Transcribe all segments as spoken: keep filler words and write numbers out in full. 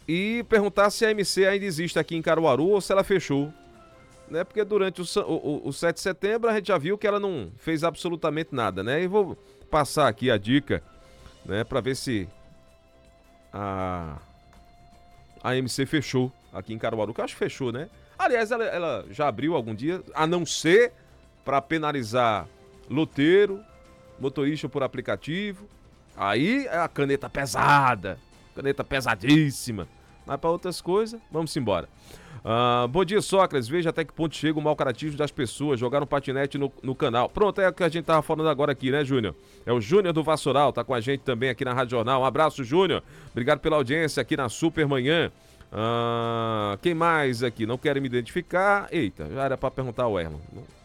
e perguntar se a M C ainda existe aqui em Caruaru ou se ela fechou. Né? Porque durante o, o, o sete de setembro a gente já viu que ela não fez absolutamente nada, né? E vou passar aqui a dica, né, para ver se a, a M C fechou aqui em Caruaru, que eu acho que fechou, né? Aliás, ela, ela já abriu algum dia, a não ser para penalizar loteiro, motorista por aplicativo. Aí é a caneta pesada, caneta pesadíssima. Mas para outras coisas, vamos embora. Uh, bom dia, Sócrates. Veja até que ponto chega o mau caratismo das pessoas. Jogaram patinete no, no canal. Pronto, é o que a gente tava falando agora aqui, né, Júnior? É o Júnior do Vassoural, tá com a gente também aqui na Rádio Jornal. Um abraço, Júnior. Obrigado pela audiência aqui na Super Manhã. Uh, quem mais aqui? Não querem me identificar. Eita, já era para perguntar ao Erlon.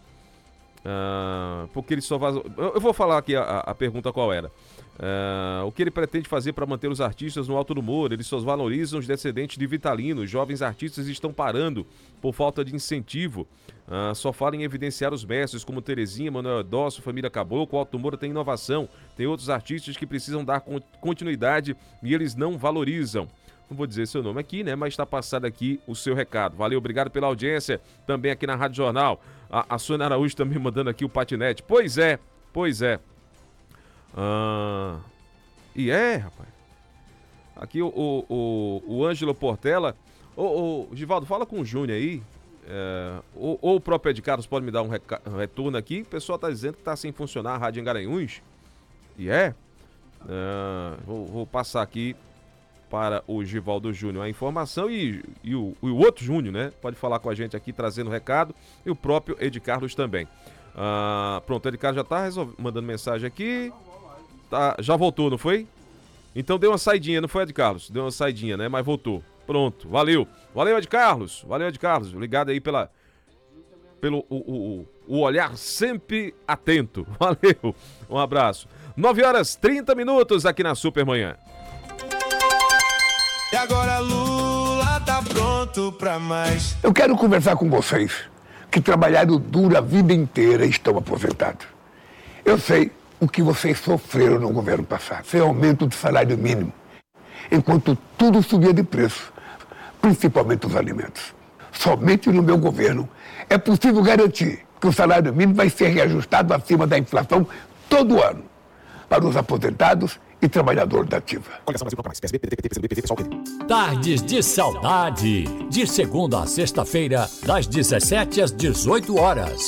Uh, porque ele só vazou. Eu, eu vou falar aqui a, a pergunta qual era. Uh, o que ele pretende fazer para manter os artistas no alto do humor? Eles só valorizam os descendentes de Vitalino. Os jovens artistas estão parando por falta de incentivo. Uh, só falam em evidenciar os mestres como Terezinha, Manuel Dócio, Família Caboclo. O alto do humor tem inovação. Tem outros artistas que precisam dar continuidade e eles não valorizam. Não vou dizer seu nome aqui, né? Mas está passado aqui o seu recado. Valeu, obrigado pela audiência. Também aqui na Rádio Jornal. A, a Sônia Araújo também mandando aqui o patinete. Pois é, pois é. Ah, e é, rapaz. Aqui o, o, o, o Ângelo Portela. Ô, ô, Givaldo, fala com o Júnior aí. É, ou, ou o próprio Ed Carlos pode me dar um, reca- um retorno aqui. O pessoal tá dizendo que tá sem funcionar a Rádio em Garanhuns. E é. é vou, vou passar aqui para o Givaldo Júnior a informação e, e, o, e o outro Júnior, né? Pode falar com a gente aqui trazendo o recado. E o próprio Ed Carlos também. Ah, pronto, o Ed Carlos já tá resolv... mandando mensagem aqui. Tá, já voltou, não foi? Então deu uma saidinha, não foi, Ed Carlos? Deu uma saidinha, né? Mas voltou. Pronto, valeu. Valeu, Ed Carlos. Valeu, Ed Carlos. Obrigado aí pela, pelo o, o, o olhar sempre atento. Valeu. Um abraço. nove horas e trinta minutos aqui na Super Manhã. E agora Lula tá pronto pra mais. Eu quero conversar com vocês que trabalharam duro a vida inteira e estão aposentados. Eu sei o que vocês sofreram no governo passado. Sem aumento do salário mínimo, enquanto tudo subia de preço, principalmente os alimentos. Somente no meu governo é possível garantir que o salário mínimo vai ser reajustado acima da inflação todo ano para os aposentados e trabalhadores da ativa. Tardes de Saudade, de segunda a sexta-feira, das dezessete às dezoito horas.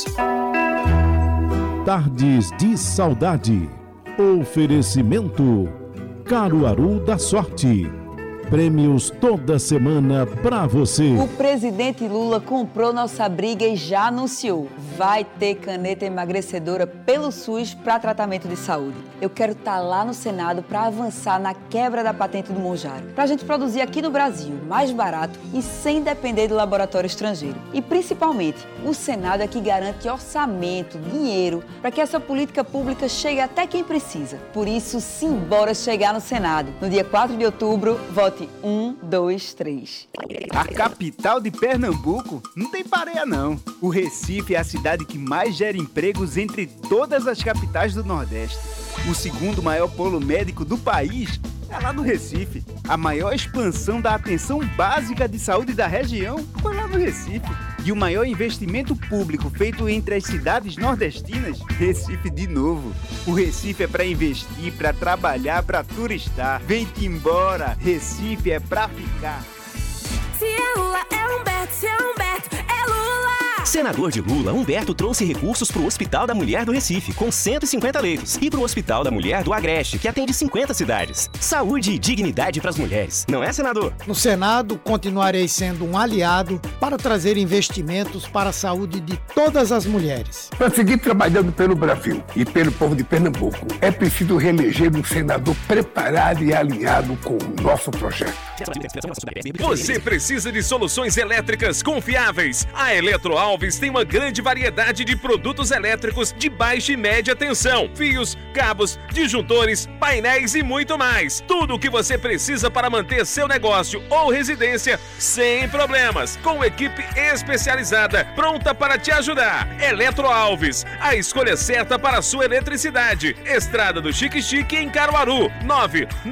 Tardes de Saudade. Oferecimento Caruaru da Sorte. Prêmios toda semana pra você. O presidente Lula comprou nossa briga e já anunciou. Vai ter caneta emagrecedora pelo SUS para tratamento de saúde. Eu quero estar lá no Senado para avançar na quebra da patente do Monjaro. Para a gente produzir aqui no Brasil, mais barato e sem depender do laboratório estrangeiro. E principalmente, o Senado é que garante orçamento, dinheiro, para que essa política pública chegue até quem precisa. Por isso, simbora chegar no Senado. No dia quatro de outubro, vote um, dois, três. A capital de Pernambuco não tem pareia não. O Recife é a cidade que mais gera empregos entre todas as capitais do Nordeste. O segundo maior polo médico do país é lá no Recife. A maior expansão da atenção básica de saúde da região foi lá no Recife. E o maior investimento público feito entre as cidades nordestinas, Recife de novo. O Recife é para investir, para trabalhar, para turistar. Vem-te embora, Recife é para ficar. Se é Lula, é Humberto, se é Humberto, é Lula! Senador de Lula, Humberto trouxe recursos para o Hospital da Mulher do Recife, com cento e cinquenta leitos, e para o Hospital da Mulher do Agreste, que atende cinquenta cidades. Saúde e dignidade para as mulheres, não é, senador? No Senado, continuarei sendo um aliado para trazer investimentos para a saúde de todas as mulheres. Para seguir trabalhando pelo Brasil e pelo povo de Pernambuco, é preciso reeleger um senador preparado e alinhado com o nosso projeto. Você precisa de soluções elétricas confiáveis. A Eletro Alves tem uma grande variedade de produtos elétricos de baixa e média tensão, fios, cabos, disjuntores, painéis e muito mais. Tudo o que você precisa para manter seu negócio ou residência sem problemas, com equipe especializada pronta para te ajudar. Eletro Alves, a escolha certa para a sua eletricidade. Estrada do Chique Chique em Caruaru. nove